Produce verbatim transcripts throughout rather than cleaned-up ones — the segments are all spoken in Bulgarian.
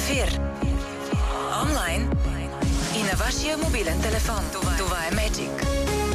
ефир, онлайн и на вашия мобилен телефон. Това, Това е Magic.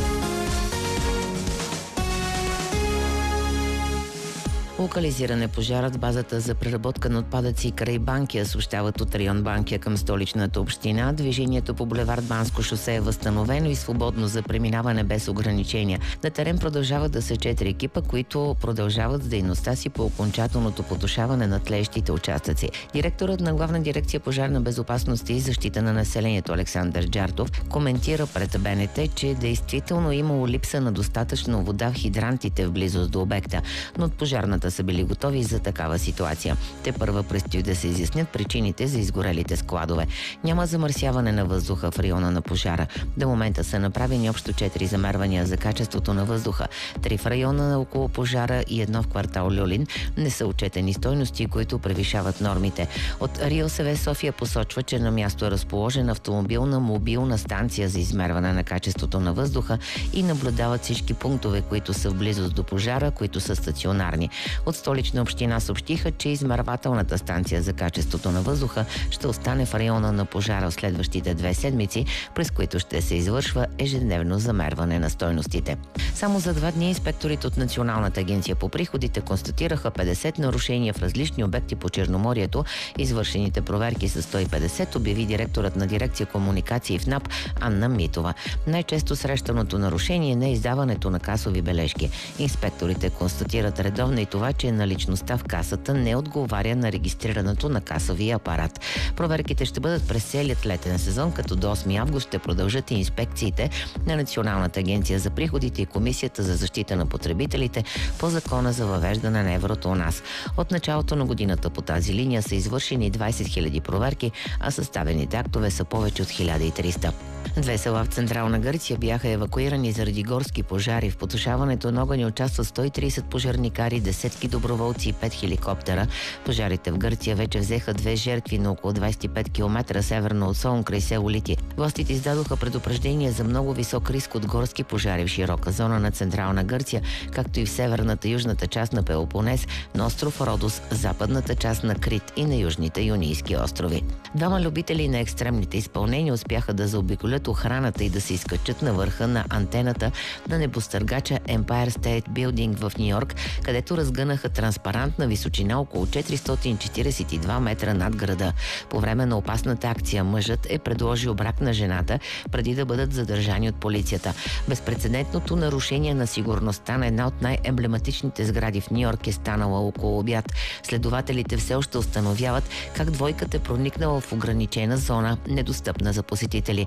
Локализиране пожарът в базата за преработка на отпадъци край Банкя, съобщават от район Банкя към столичната община. Движението по булевард Банско шосе е възстановено и свободно за преминаване без ограничения. На терен продължават да са четири екипа, които продължават с дейността си по окончателното потушаване на тлеещите участъци. Директорът на Главна дирекция пожарна безопасност и защита на населението Александър Джартов коментира пред БНТ, че действително имало липса на достатъчно вода в хидрантите в близост до обекта, но от пожарната са били готови за такава ситуация. Те първа предстои да се изяснят причините за изгорелите складове. Няма замърсяване на въздуха в района на пожара. До момента са направени общо четири замервания за качеството на въздуха. Три в района на около пожара и едно в квартал Люлин. Не са отчетени стойности, които превишават нормите. От РИОСВ София посочва, че на място е разположена автомобилна мобилна станция за измерване на качеството на въздуха и наблюдават всички пунктове, които са в близост до пожара, които са стационарни. От Столична община съобщиха, че измервателната станция за качеството на въздуха ще остане в района на пожара в следващите две седмици, през които ще се извършва ежедневно замерване на стойностите. Само за два дни инспекторите от Националната агенция по приходите констатираха петдесет нарушения в различни обекти по Черноморието. Извършените проверки са сто и петдесет, обяви директорът на дирекция комуникации в НАП Анна Митова. Най-често срещаното нарушение не е издаването на касови бележки. Инспекторите констатират редовно и това, че наличността в касата не отговаря на регистрирането на касовия апарат. Проверките ще бъдат през целият летен сезон, като до осми август ще продължат и инспекциите на Националната агенция за приходите и Комисията за защита на потребителите по закона за въвеждане на еврото у нас. От началото на годината по тази линия са извършени двайсет хиляди проверки, а съставените актове са повече от хиляда и триста. Две села в Централна Гърция бяха евакуирани заради горски пожари. В потушаването на огъня участват сто и трийсет пожарникари, десетки доброволци и пет хеликоптера. Пожарите в Гърция вече взеха две жертви на около двайсет и пет километра северно от Солун край село Лити. Властите издадоха предупреждение за много висок риск от горски пожари в широка зона на Централна Гърция, както и в северната и южната част на Пелопонес, на остров Родос, западната част на Крит и на южните Юнийски острови. Двама любители на екстремните изпълнения успяха да заобиколят охраната и да се изкачат на върха на антената на небостъргача Empire State Building в Нью-Йорк, където разгънаха транспарант на височина около четиристотин четирийсет и два метра над града. По време на опасната акция мъжът е предложил брак на жената, преди да бъдат задържани от полицията. Безпрецедентното нарушение на сигурността на една от най-емблематичните сгради в Нью-Йорк е станала около обяд. Следователите все още установяват как двойката е проникнала в ограничена зона, недостъпна за посетители.